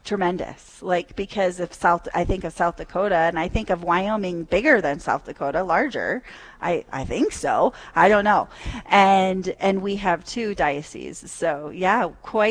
tremendous. Like, because I think of South Dakota, and I think of Wyoming bigger than South Dakota, larger. I think so. I don't know. And we have two dioceses. So yeah,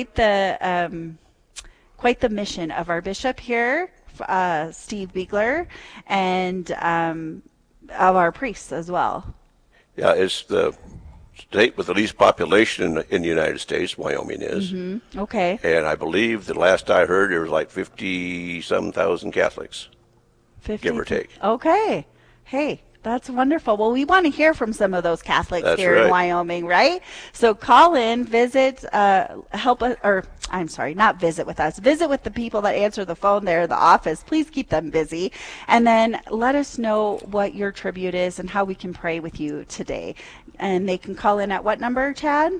quite the mission of our bishop here, Steve Biegler, and of our priests as well. Yeah, it's the state with the least population in the United States, Wyoming is. Mm-hmm. Okay. And I believe the last I heard, there was like 50-some thousand Catholics, 50, give or take. Okay. Hey, that's wonderful. Well, we want to hear from some of those Catholics That's here right. in Wyoming, right? So call in, visit, help us, or I'm sorry, not visit with us. Visit with the people that answer the phone there in the office. Please keep them busy. And then let us know what your tribute is and how we can pray with you today. And they can call in at what number, Chad?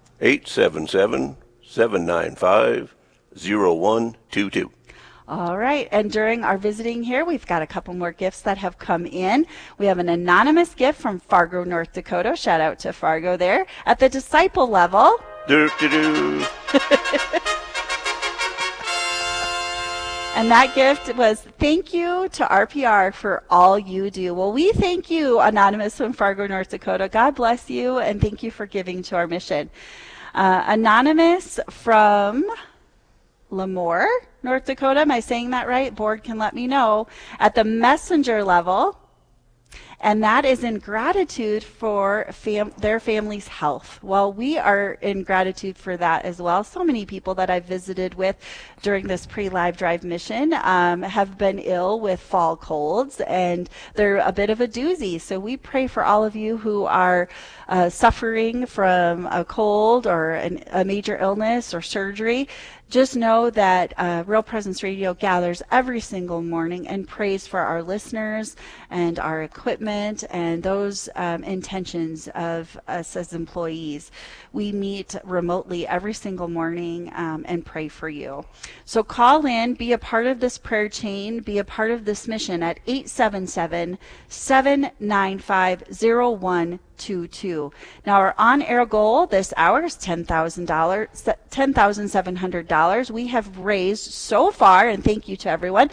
877-795-0122. All right. And during our visiting here, we've got a couple more gifts that have come in. We have an anonymous gift from Fargo, North Dakota. Shout out to Fargo there. At the disciple level. Do-do-do. And that gift was, thank you to RPR for all you do. Well, we thank you, Anonymous from Fargo, North Dakota. God bless you, and thank you for giving to our mission. Anonymous from Lemoore, North Dakota. Am I saying that right? Board can let me know. At the messenger level. And that is in gratitude for their family's health. Well, we are in gratitude for that as well. So many people that I've visited with during this pre-live drive mission have been ill with fall colds, and they're a bit of a doozy. So we pray for all of you who are suffering from a cold or a major illness or surgery. Just know that Real Presence Radio gathers every single morning and prays for our listeners and our equipment and those intentions of us as employees. We meet remotely every single morning and pray for you. So call in, be a part of this prayer chain, be a part of this mission at 877-795-0122. Now, our on-air goal this hour is $10,700. We have raised so far, and thank you to everyone,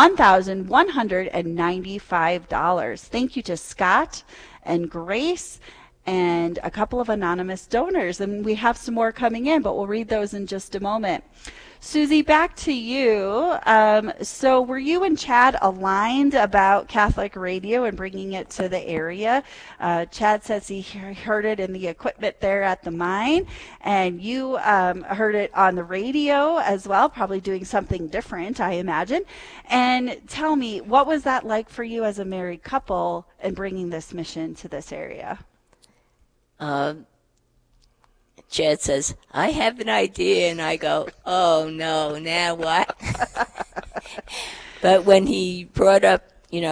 $1,195. Thank you to Scott and Grace and a couple of anonymous donors. And we have some more coming in, but we'll read those in just a moment. Susie, back to you. So were you and Chad aligned about Catholic radio and bringing it to the area? Chad says he heard it in the equipment there at the mine, and you heard it on the radio as well, probably doing something different, I imagine. And tell me, what was that like for you as a married couple and bringing this mission to this area? Chad says, I have an idea, and I go, oh, no, now what? But when he brought up,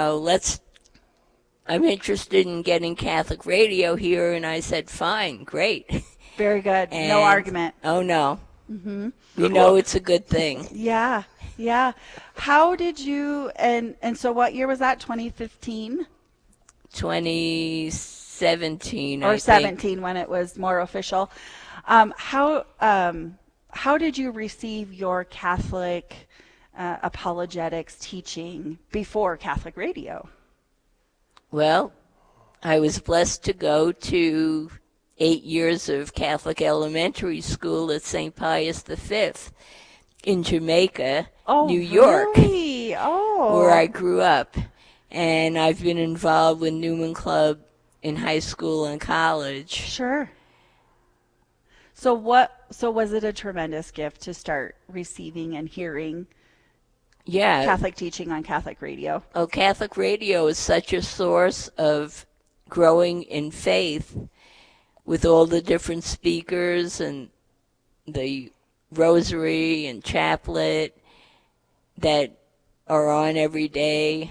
I'm interested in getting Catholic radio here, and I said, fine, great. Very good. No argument. Oh, no. Mm-hmm. It's a good thing. Yeah. How did you, and so what year was that, 2015? 2017, or 17 when it was more official. How did you receive your Catholic apologetics teaching before Catholic radio? Well, I was blessed to go to 8 years of Catholic elementary school at St. Pius V in Jamaica, New York, really? Where I grew up. And I've been involved with Newman Club in high school and college. Sure. So was it a tremendous gift to start receiving and hearing Catholic teaching on Catholic radio? Oh, Catholic radio is such a source of growing in faith with all the different speakers and the rosary and chaplet that are on every day.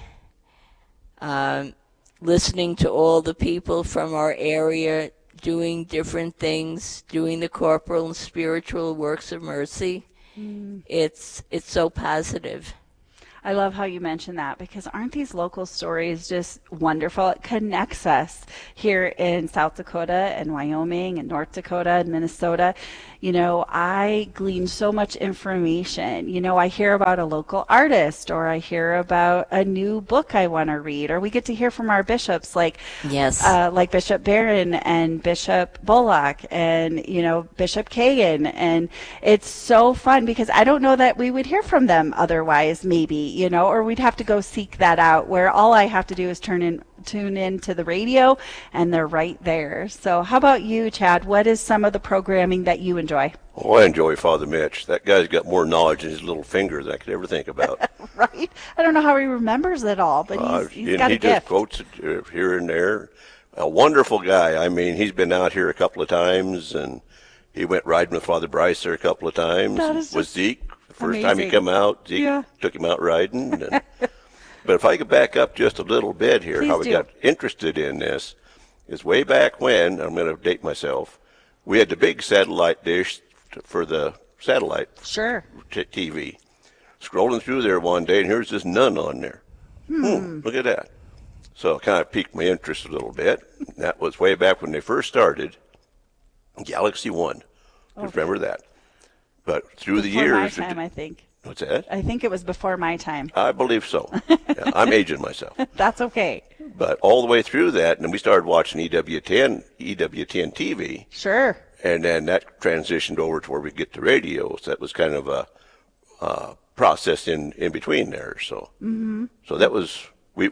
Listening to all the people from our area doing different things, doing the corporal and spiritual works of mercy. It's so positive. I love how you mentioned that, because aren't these local stories just wonderful? It connects us here in South Dakota and Wyoming and North Dakota and Minnesota. You know, I glean so much information. You know, I hear about a local artist, or I hear about a new book I want to read, or we get to hear from our bishops like Bishop Barron and Bishop Bullock and, you know, Bishop Kagan. And it's so fun because I don't know that we would hear from them otherwise, maybe, you know, or we'd have to go seek that out, where all I have to do is tune in to the radio and they're right there. So how about you, Chad? What is some of the programming that you enjoy? Oh, I enjoy Father Mitch. That guy's got more knowledge in his little finger than I could ever think about. Right? I don't know how he remembers it all, but he's got a gift. He just quotes it here and there. A wonderful guy. I mean, he's been out here a couple of times, and he went riding with Father Bryce there a couple of times. With Zeke. The first time he come out, Zeke took him out riding. And, but if I could back up just a little bit here, Please how we got interested in this is way back when, I'm going to date myself, we had the big satellite dish for the satellite TV. Scrolling through there one day, and here's this nun on there. Look at that. So it kind of piqued my interest a little bit. That was way back when they first started, Galaxy One. Remember that. But through the years... Before my time, I think. What's that? I think it was before my time. I believe so. Yeah, I'm aging myself. That's okay. But all the way through that, and then we started watching EWTN TV. Sure. And then that transitioned over to where we get the radio. So that was kind of a process in between there. So, so that was we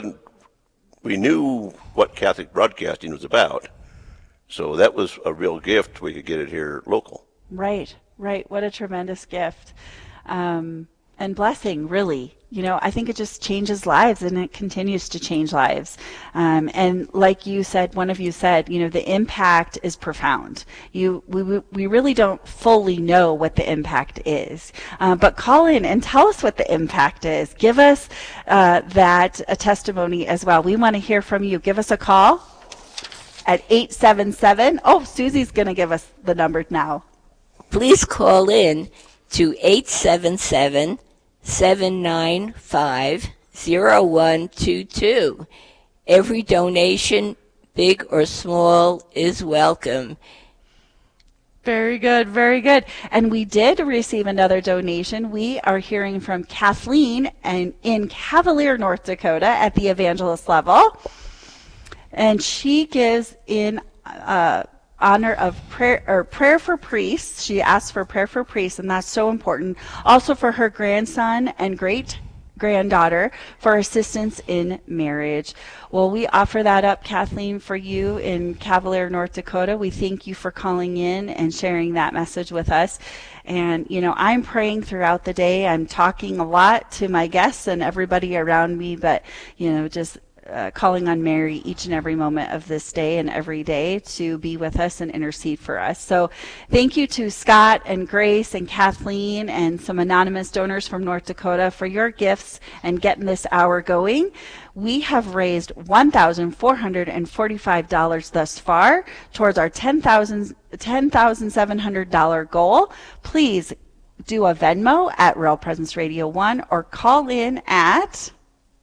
knew what Catholic broadcasting was about. So that was a real gift. We could get it here local. Right. What a tremendous gift. And blessing, really. You know, I think it just changes lives, and it continues to change lives. And like you said, one of you said, you know, the impact is profound. We really don't fully know what the impact is. But call in and tell us what the impact is. Give us a testimony as well. We want to hear from you. Give us a call at 877. Oh, Susie's going to give us the number now. Please call in to 877-795-0122. Every donation, big or small, is welcome. Very good, very good. And we did receive another donation. We are hearing from Kathleen in Cavalier, North Dakota at the evangelist level. And she gives in honor of prayer for priests. She asked for prayer for priests, and that's so important. Also for her grandson and great granddaughter for assistance in marriage. Well, we offer that up, Kathleen, for you in Cavalier, North Dakota. We thank you for calling in and sharing that message with us. And, you know, I'm praying throughout the day. I'm talking a lot to my guests and everybody around me, but, you know, just calling on Mary each and every moment of this day and every day to be with us and intercede for us. So thank you to Scott and Grace and Kathleen and some anonymous donors from North Dakota for your gifts and getting this hour going. We have raised $1,445 thus far towards our $10,700 goal. Please do a Venmo at Real Presence Radio 1 or call in at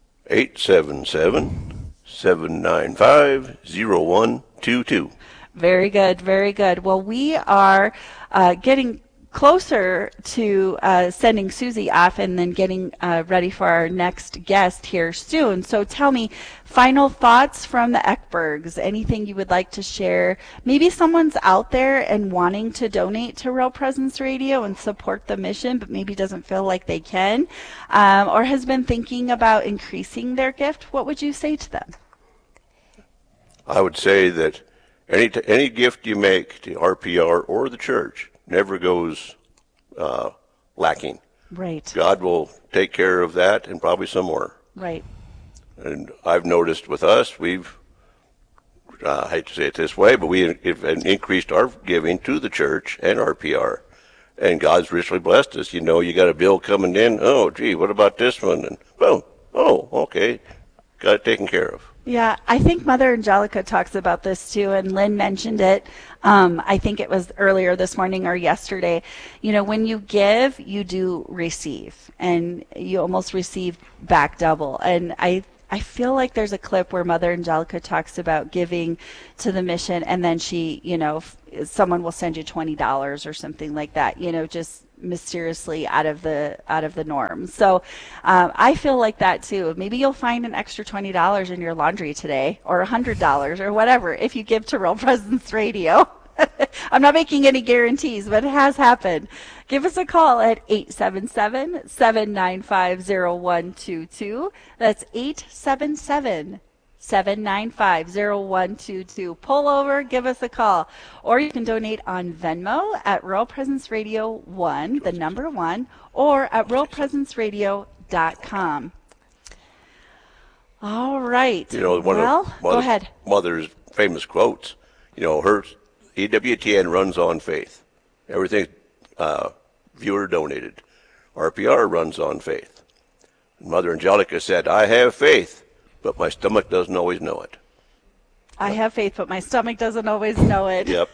877-795-0122. Very good, very good. Well, we are getting closer to sending Susie off and then getting ready for our next guest here soon. So tell me, final thoughts from the Eckbergs, anything you would like to share? Maybe someone's out there and wanting to donate to Real Presence Radio and support the mission, but maybe doesn't feel like they can, or has been thinking about increasing their gift. What would you say to them? I would say that any gift you make to RPR or the church never goes lacking. Right. God will take care of that and probably some more. Right. And I've noticed with us, we've, I hate to say it this way, but we have increased our giving to the church and RPR. And God's richly blessed us. You know, you got a bill coming in. Oh, gee, what about this one? And, well, oh, okay. Got it taken care of. Yeah, I think Mother Angelica talks about this too, and Lynn mentioned it. I think it was earlier this morning or yesterday. You know, when you give, you do receive, and you almost receive back double. And I feel like there's a clip where Mother Angelica talks about giving to the mission, and then she, you know, someone will send you $20 or something like that, you know, just mysteriously out of the norm. So I feel like that too. Maybe you'll find an extra $20 in your laundry today, or $100 or whatever, if you give to Real Presence Radio. I'm not making any guarantees, but it has happened. Give us a call at 877-795-0122. That's 877-795-0122. Pull over, give us a call. Or you can donate on Venmo at Real Presence Radio 1, the number 1, or at realpresenceradio.com. All right. You know, go ahead. Mother's famous quotes, you know, her EWTN runs on faith. Everything viewer donated. RPR runs on faith. Mother Angelica said, I have faith, but my stomach doesn't always know it. I have faith, but my stomach doesn't always know it. Yep.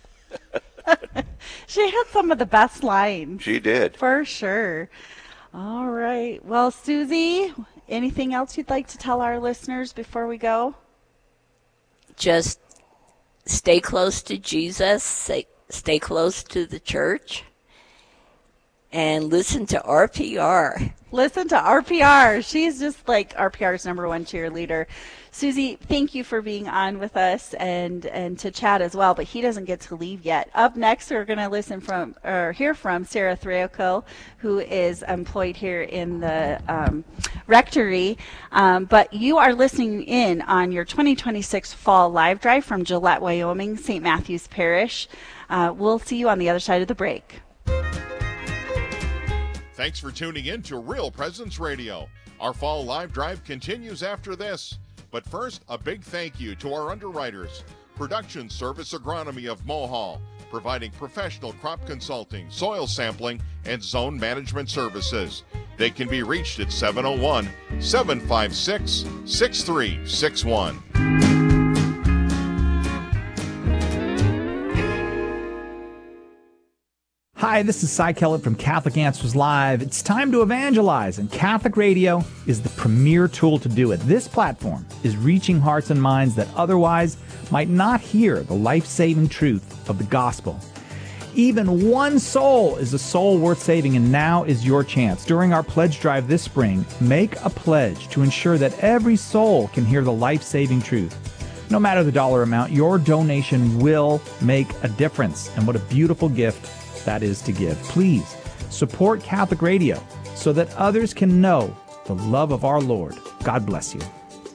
She had some of the best lines. She did. For sure. All right. Well, Susie, anything else you'd like to tell our listeners before we go? Just stay close to Jesus, stay close to the church, and listen to RPR. Listen to RPR. She's just like RPR's number one cheerleader. Susie, thank you for being on with us and to Chad as well, but he doesn't get to leave yet. Up next, we're going to hear from Sarah Thrayoko, who is employed here in the rectory. But you are listening in on your 2026 Fall Live Drive from Gillette, Wyoming, St. Matthews Parish. We'll see you on the other side of the break. Thanks for tuning in to Real Presence Radio. Our Fall Live Drive continues after this. But first, a big thank you to our underwriters. Production Service Agronomy of Mohall, providing professional crop consulting, soil sampling, and zone management services. They can be reached at 701-756-6361. Hi, this is Cy Kellett from Catholic Answers Live. It's time to evangelize, and Catholic Radio is the premier tool to do it. This platform is reaching hearts and minds that otherwise might not hear the life-saving truth of the gospel. Even one soul is a soul worth saving, and now is your chance. During our pledge drive this spring, make a pledge to ensure that every soul can hear the life-saving truth. No matter the dollar amount, your donation will make a difference, and what a beautiful gift that is to give. Please support Catholic Radio so that others can know the love of our Lord. God bless you.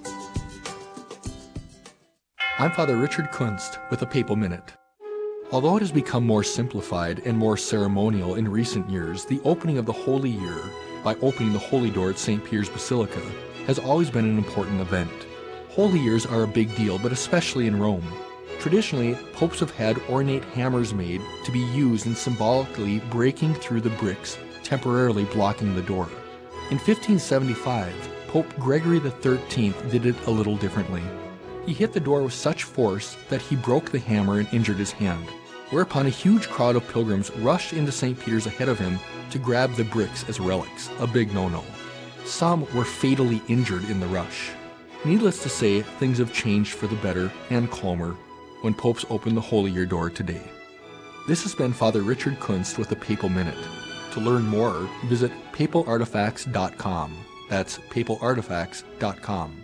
I'm Father Richard Kunst with a Papal Minute. Although it has become more simplified and more ceremonial in recent years, the opening of the Holy Year by opening the Holy Door at St. Peter's Basilica has always been an important event. Holy Years are a big deal, but especially in Rome. Traditionally, popes have had ornate hammers made to be used in symbolically breaking through the bricks, temporarily blocking the door. In 1575, Pope Gregory XIII did it a little differently. He hit the door with such force that he broke the hammer and injured his hand, whereupon a huge crowd of pilgrims rushed into St. Peter's ahead of him to grab the bricks as relics, a big no-no. Some were fatally injured in the rush. Needless to say, things have changed for the better and calmer when popes open the Holy Year door today. This has been Father Richard Kunst with the Papal Minute. To learn more, visit papalartifacts.com. That's papalartifacts.com.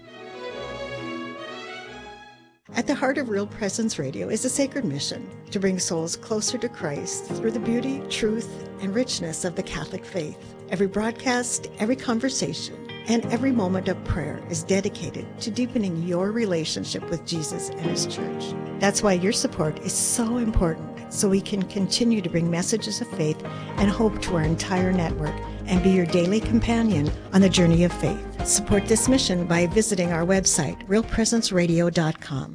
At the heart of Real Presence Radio is a sacred mission to bring souls closer to Christ through the beauty, truth, and richness of the Catholic faith. Every broadcast, every conversation, and every moment of prayer is dedicated to deepening your relationship with Jesus and His church. That's why your support is so important, so we can continue to bring messages of faith and hope to our entire network and be your daily companion on the journey of faith. Support this mission by visiting our website, realpresenceradio.com.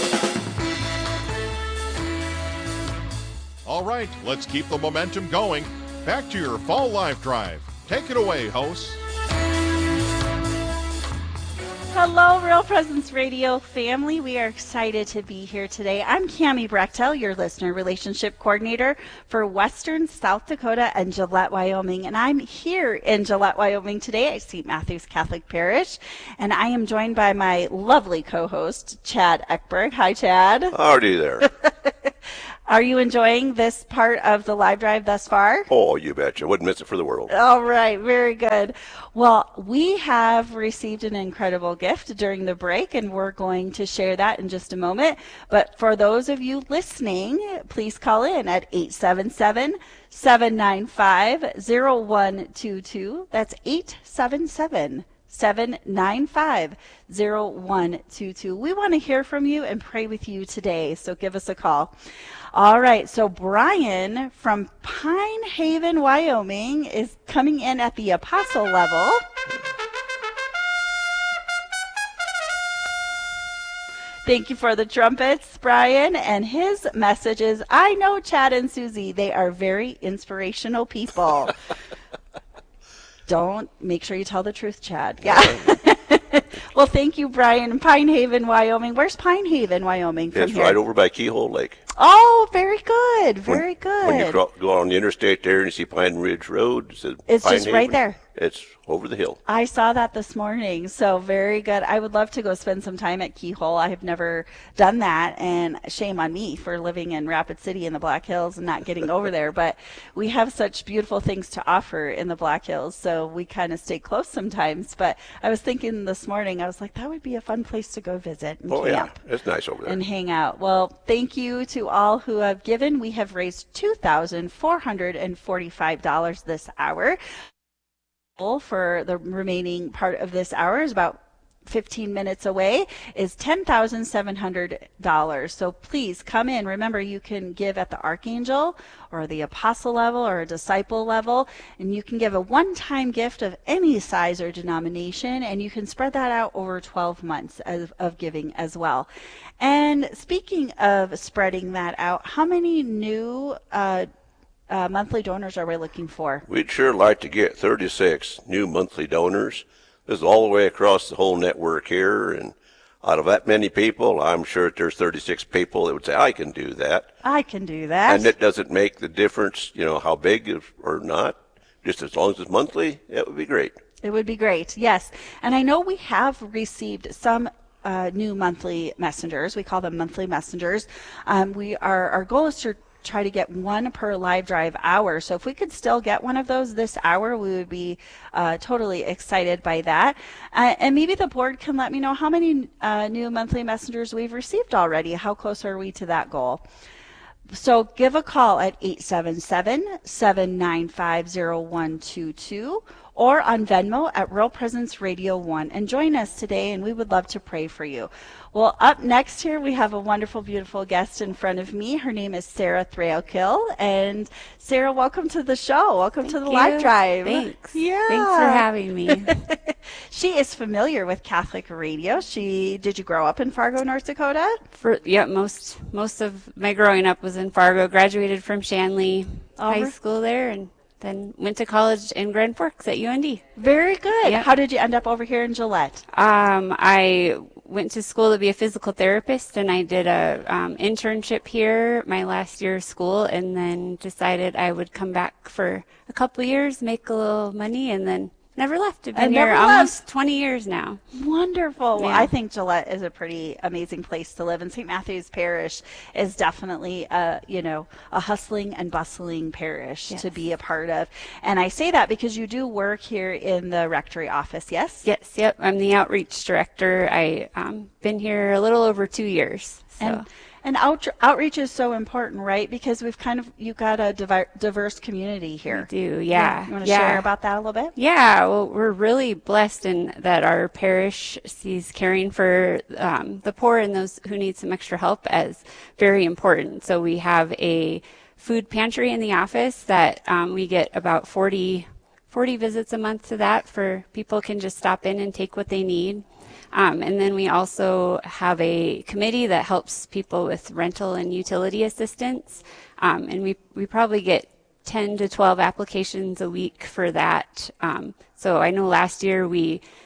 All right, let's keep the momentum going. Back to your Fall Live Drive. Take it away, hosts. Hello, Real Presence Radio family. We are excited to be here today. I'm Cammie Brechtel, your listener relationship coordinator for Western South Dakota and Gillette, Wyoming. And I'm here in Gillette, Wyoming today at St. Matthew's Catholic Parish. And I am joined by my lovely co-host, Chad Eckberg. Hi, Chad. Howdy there. Are you enjoying this part of the live drive thus far? Oh, you betcha. Wouldn't miss it for the world. All right. Very good. Well, we have received an incredible gift during the break, and we're going to share that in just a moment. But for those of you listening, please call in at 877-795-0122. That's 877-795-0122. We want to hear from you and pray with you today, so give us a call. All right, so Brian from Pine Haven, Wyoming is coming in at the apostle level. Thank you for the trumpets, Brian. And his message is, I know Chad and Susie, they are very inspirational people. Don't, make sure you tell the truth, Chad. Yeah. Well, thank you, Brian. Pine Haven, Wyoming. Where's Pine Haven, Wyoming from It's here? right over by Keyhole Lake. Oh, very good. Very good. When you go on the interstate there and you see Pine Ridge Road, it's Pine just right Haven. there. It's over the hill. I saw that this morning, so very good. I would love to go spend some time at Keyhole. I have never done that, and shame on me for living in Rapid City in the Black Hills and not getting over there. But we have such beautiful things to offer in the Black Hills, so we kind of stay close sometimes. But I was thinking this morning, I was like, that would be a fun place to go visit and camp. Yeah, it's nice over there. And hang out. Well, thank you to all who have given. We have raised $2,445 this hour. For the remaining part of this hour is about 15 minutes away, is $10,700. So please come in. Remember, you can give at the Archangel or the Apostle level or a Disciple level, and you can give a one-time gift of any size or denomination, and you can spread that out over 12 months of giving as well. And speaking of spreading that out, how many new monthly donors are we looking for? We'd sure like to get 36 new monthly donors. This is all the way across the whole network here, and out of that many people, I'm sure that there's 36 people that would say, I can do that. I can do that. And it doesn't make the difference, how big or not. Just as long as it's monthly, it would be great. It would be great, yes. And I know we have received some new monthly messengers. We call them monthly messengers. Our goal is to try to get one per live drive hour. So if we could still get one of those this hour, we would be totally excited by that. And maybe the board can let me know how many new monthly messengers we've received already. How close are we to that goal? So give a call at 877-795-0122 or on Venmo at Real Presence Radio 1 and join us today, and we would love to pray for you. Well, up next here we have a wonderful, beautiful guest in front of me. Her name is Sarah Thrailkill. And Sarah, welcome to the show. Welcome to the live drive. Thanks. Yeah. Thanks for having me. She is familiar with Catholic radio. Did you grow up in Fargo, North Dakota? Most of my growing up was in Fargo. Graduated from Shanley High School there, and then went to college in Grand Forks at UND. Very good. Yep. How did you end up over here in Gillette? I went to school to be a physical therapist, and I did a internship here my last year of school, and then decided I would come back for a couple years, make a little money, and then never left. I've been here almost 20 years now. Wonderful. Yeah. Well, I think Gillette is a pretty amazing place to live, and St. Matthew's Parish is definitely a hustling and bustling parish to be a part of. And I say that because you do work here in the rectory office, yes? Yes, yep. I'm the outreach director. I've been here a little over 2 years. So. And outreach is so important, right? Because you've got a diverse community here. We do, yeah. You want to share about that a little bit? Yeah, well, we're really blessed in that our parish sees caring for the poor and those who need some extra help as very important. So we have a food pantry in the office that we get about 40 visits a month to that, for people can just stop in and take what they need. And then we also have a committee that helps people with rental and utility assistance. And we probably get 10 to 12 applications a week for that. So I know last year we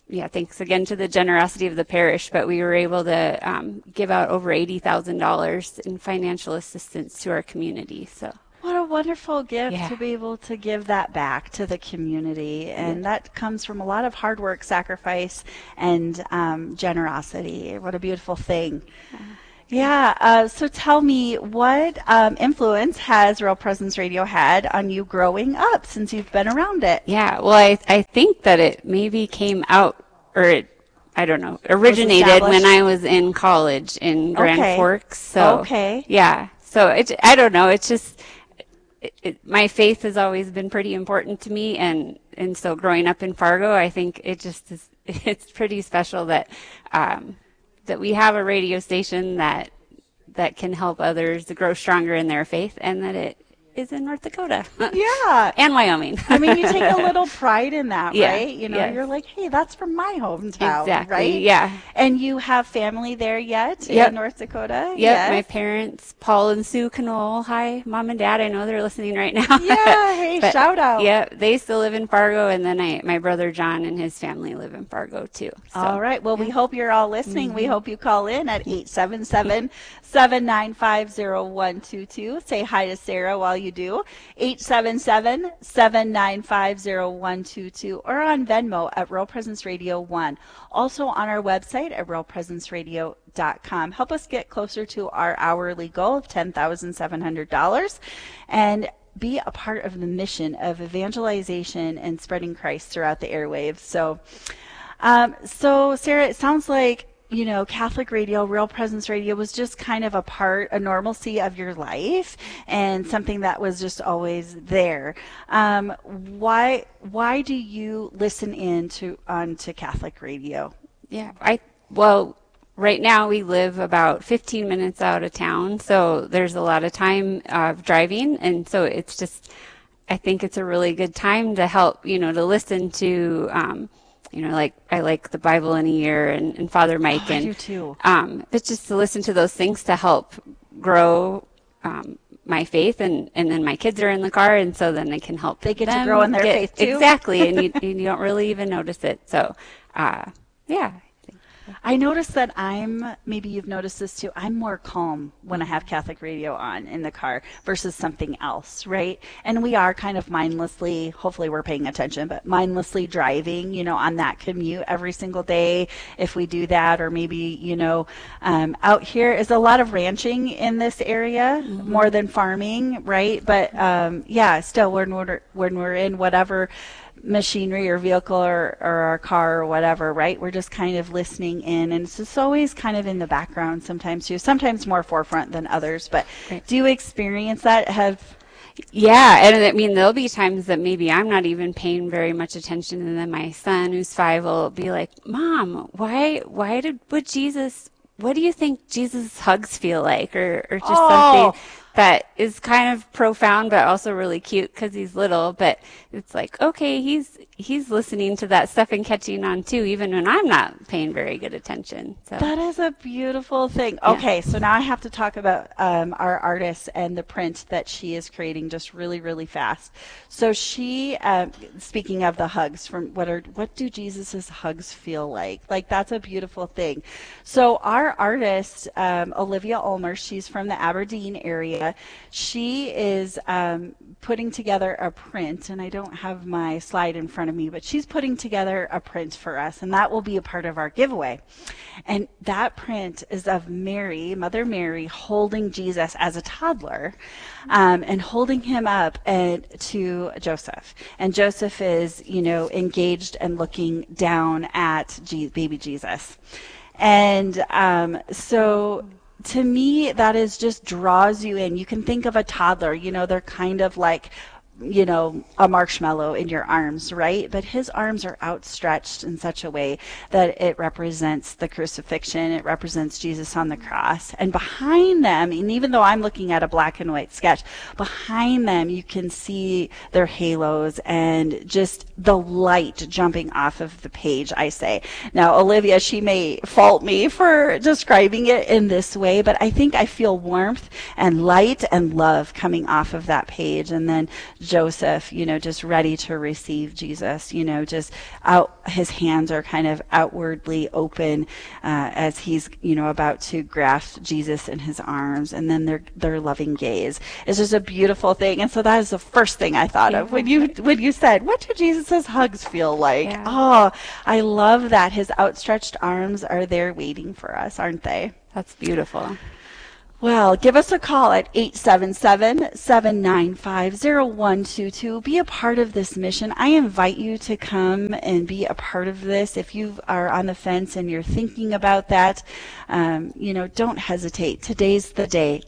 thanks again to the generosity of the parish, but we were able to give out over $80,000 in financial assistance to our community. So. What a wonderful gift to be able to give that back to the community. And that comes from a lot of hard work, sacrifice, and generosity. What a beautiful thing. So tell me, what influence has Real Presence Radio had on you growing up since you've been around it? Yeah, well, I think that it maybe came out, or it, I don't know, originated when I was in college in Grand Forks. So, yeah. So I don't know, it's just... my faith has always been pretty important to me, and so growing up in Fargo, I think it just is, it's pretty special that that we have a radio station that can help others to grow stronger in their faith, and that it is in North Dakota. Yeah. And Wyoming. I mean, you take a little pride in that, right? You know, you're like, hey, that's from my hometown, exactly, right? Yeah. And you have family there yet in North Dakota? Yep, my parents, Paul and Sue Knoll. Hi, Mom and Dad. I know they're listening right now. Yeah, hey, shout out. Yeah, they still live in Fargo, and then my brother John and his family live in Fargo too. So. All right. Well, we hope you're all listening. We hope you call in at 877-795-0122. Say hi to Sarah while you do. 877-795-0122, or on Venmo at Real Presence Radio 1. Also on our website at realpresenceradio.com. Help us get closer to our hourly goal of $10,700 and be a part of the mission of evangelization and spreading Christ throughout the airwaves. So Sarah, it sounds like, you know, Catholic radio, Real Presence Radio was just kind of a normalcy of your life and something that was just always there. Why do you listen in to Catholic radio? Yeah, well, right now we live about 15 minutes out of town, so there's a lot of time driving, and so it's just, I think it's a really good time to help, to listen to, like I like the Bible in a Year and Father Mike. I do too. But just to listen to those things to help grow my faith, and then my kids are in the car, and so then they can help. They get to grow in their faith too. Exactly, and you don't really even notice it. So, yeah. I noticed that maybe you've noticed this too, I'm more calm when I have Catholic radio on in the car versus something else, right? And we are kind of mindlessly, hopefully we're paying attention, but mindlessly driving, on that commute every single day if we do that, or maybe, out here is a lot of ranching in this area more than farming, right? But still when we're in whatever machinery or vehicle or our car or whatever, right? We're just kind of listening in, and it's just always kind of in the background sometimes too, sometimes more forefront than others. But do you experience that? Yeah, and I mean, there'll be times that maybe I'm not even paying very much attention, and then my son, who's 5, will be like, Mom, what do you think Jesus' hugs feel like? Or just something that is kind of profound, but also really cute because he's little. But it's like, okay, he's listening to that stuff and catching on too, even when I'm not paying very good attention. So that is a beautiful thing. Yeah. Okay, so now I have to talk about our artist and the print that she is creating just really, really fast. So she, speaking of the hugs, what do Jesus's hugs feel like? Like, that's a beautiful thing. So our artist, Olivia Ulmer, she's from the Aberdeen area. She is putting together a print, and I don't have my slide in front of me, but she's putting together a print for us, and that will be a part of our giveaway. And that print is of Mother Mary, holding Jesus as a toddler, and holding him up to Joseph. And Joseph is, engaged and looking down at baby Jesus. And so to me, that is just draws you in. You can think of a toddler, they're kind of like, a marshmallow in your arms, right? But his arms are outstretched in such a way that it represents the crucifixion. It represents Jesus on the cross. And behind them, and even though I'm looking at a black and white sketch, behind them you can see their halos and just the light jumping off of the page, I say. Now, Olivia, she may fault me for describing it in this way, but I think I feel warmth and light and love coming off of that page. And then Joseph, just ready to receive Jesus, just his hands are kind of outwardly open as he's, about to grasp Jesus in his arms, and then their loving gaze. It's just a beautiful thing. And so that is the first thing I thought of when you said, what do Jesus' hugs feel like? Yeah. Oh, I love that. His outstretched arms are there waiting for us, aren't they? That's beautiful. Well, give us a call at 877-795-0122. Be a part of this mission. I invite you to come and be a part of this. If you are on the fence and you're thinking about that, don't hesitate. Today's the day.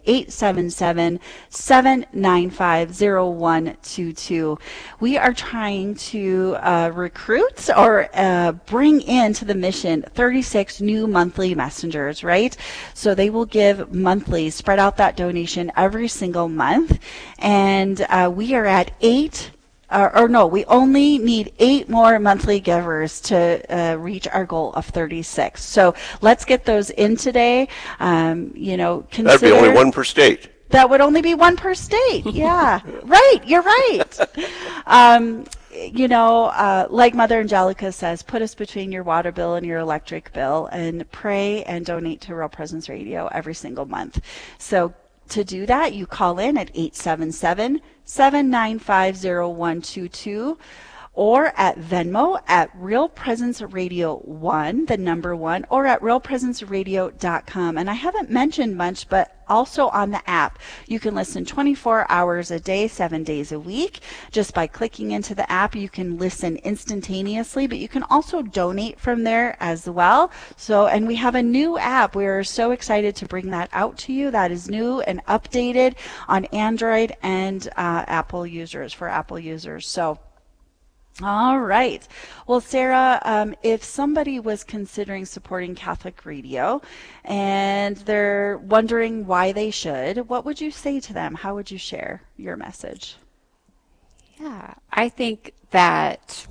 877-795-0122. We are trying to recruit or bring into the mission 36 new monthly messengers, right? So they will give monthly, spread out that donation every single month. And we are at 8. We only need 8 more monthly givers to reach our goal of 36. So let's get those in today. That'd be only one per state. That would only be one per state. Yeah, right. You're right. Like Mother Angelica says, put us between your water bill and your electric bill, and pray and donate to Real Presence Radio every single month. So to do that, you call in at 877-795-0122 or at Venmo at Real Presence Radio 1, the number 1, or at realpresenceradio.com. And I haven't mentioned much, but also on the app. You can listen 24 hours a day, 7 days a week. Just by clicking into the app, you can listen instantaneously, but you can also donate from there as well. And we have a new app. We're so excited to bring that out to you. That is new and updated on Android and Apple users, for Apple users. So, all right. Well, Sarah, if somebody was considering supporting Catholic Radio and they're wondering why they should, what would you say to them? How would you share your message? Yeah, I think that,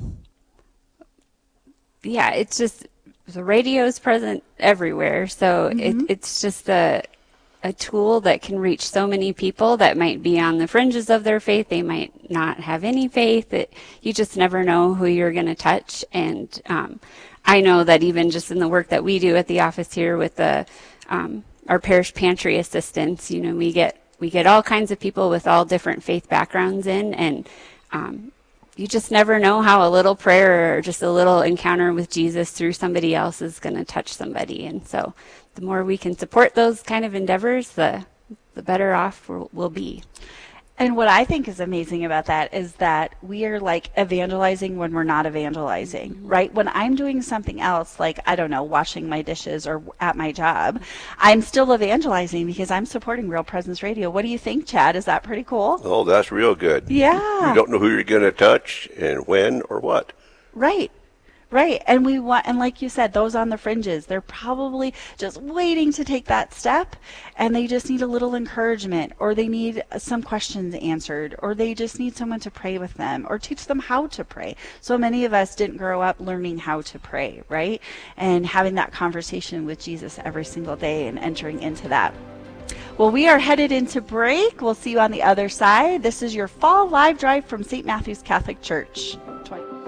it's just, the radio is present everywhere. So it's just a tool that can reach so many people that might be on the fringes of their faith. They might not have any faith. You just never know who you're going to touch. And I know that even just in the work that we do at the office here with our parish pantry assistants, we get all kinds of people with all different faith backgrounds in, and you just never know how a little prayer or just a little encounter with Jesus through somebody else is going to touch somebody. And so the more we can support those kind of endeavors, the better off we'll be. And what I think is amazing about that is that we are like evangelizing when we're not evangelizing, right? When I'm doing something else, like, I don't know, washing my dishes or at my job, I'm still evangelizing because I'm supporting Real Presence Radio. What do you think, Chad? Is that pretty cool? Oh, that's real good. Yeah. You don't know who you're going to touch and when or what. Right. Right. And like you said, those on the fringes, they're probably just waiting to take that step, and they just need a little encouragement, or they need some questions answered, or they just need someone to pray with them or teach them how to pray. So many of us didn't grow up learning how to pray, right? And having that conversation with Jesus every single day and entering into that. Well, we are headed into break. We'll see you on the other side. This is your fall live drive from St. Matthew's Catholic Church.